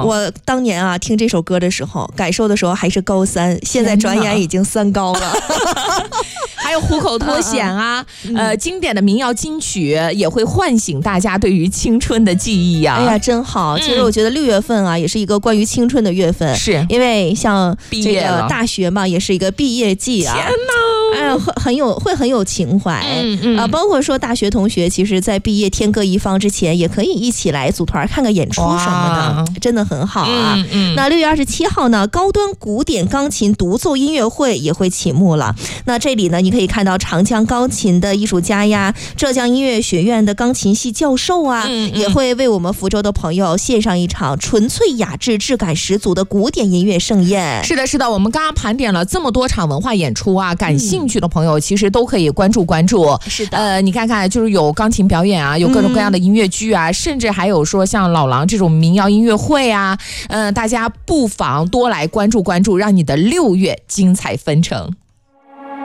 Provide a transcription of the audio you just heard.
我当年啊听这首歌的时候，感受的时候还是高3，现在转眼已经3高了。 还有虎口脱险啊，经典的民谣金曲也会唤醒大家对于青春的记忆啊。 哎呀，真好！其实我觉得6月份啊，也是一个关于青春的月份， 是因为像这个大学嘛，也是一个毕业季啊。 天哪！ 哎呀，会很有情怀，包括说大学同学，其实在毕业天各一方之前，也可以一起来组团看个演出什么的，真的很好啊。那6月27号呢，高端古典钢琴独奏音乐会也会启幕了。那这里呢，你可以看到长江钢琴的艺术家呀，浙江音乐学院的钢琴系教授啊，也会为我们福州的朋友献上一场纯粹雅致、质感十足的古典音乐盛宴。 是的，是的，我们刚刚盘点了这么多场文化演出啊，感兴趣的朋友其实都可以关注关注。 是的， 你看看，就是有钢琴表演啊，有各种各样的音乐剧啊，甚至还有说像老狼这种民谣音乐会啊，大家不妨多来关注关注，让你的6月精彩纷呈。